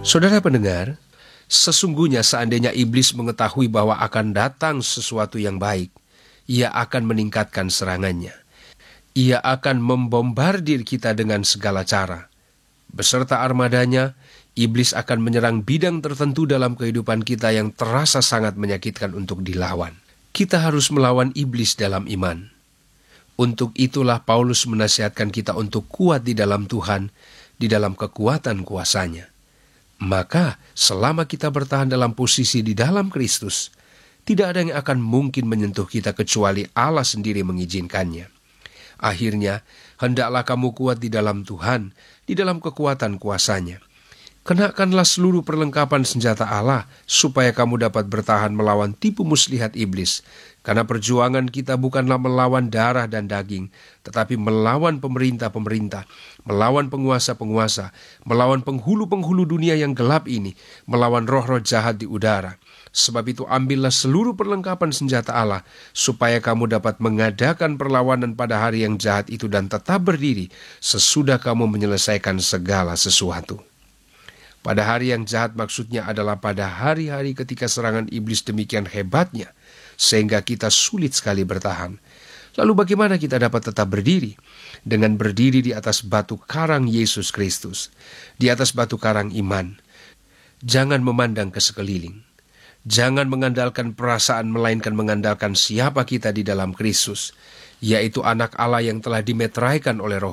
Saudara pendengar, sesungguhnya seandainya iblis mengetahui bahwa akan datang sesuatu yang baik, ia akan meningkatkan serangannya. Ia akan membombardir kita dengan segala cara. Beserta armadanya, iblis akan menyerang bidang tertentu dalam kehidupan kita yang terasa sangat menyakitkan untuk dilawan. Kita harus melawan iblis dalam iman. Untuk itulah Paulus menasihatkan kita untuk kuat di dalam Tuhan, di dalam kekuatan kuasa-Nya. Maka selama kita bertahan dalam posisi di dalam Kristus, tidak ada yang akan mungkin menyentuh kita kecuali Allah sendiri mengizinkannya. Akhirnya, hendaklah kamu kuat di dalam Tuhan, di dalam kekuatan kuasa-Nya. Kenakanlah seluruh perlengkapan senjata Allah, supaya kamu dapat bertahan melawan tipu muslihat iblis. Karena perjuangan kita bukanlah melawan darah dan daging, tetapi melawan pemerintah-pemerintah, melawan penguasa-penguasa, melawan penghulu-penghulu dunia yang gelap ini, melawan roh-roh jahat di udara. Sebab itu ambillah seluruh perlengkapan senjata Allah, supaya kamu dapat mengadakan perlawanan pada hari yang jahat itu dan tetap berdiri, sesudah kamu menyelesaikan segala sesuatu. Pada hari yang jahat maksudnya adalah pada hari-hari ketika serangan iblis demikian hebatnya, sehingga kita sulit sekali bertahan. Lalu bagaimana kita dapat tetap berdiri? Dengan berdiri di atas batu karang Yesus Kristus, di atas batu karang iman. Jangan memandang ke sekeliling. Jangan mengandalkan perasaan, melainkan mengandalkan siapa kita di dalam Kristus, yaitu anak Allah yang telah dimeteraikan oleh Roh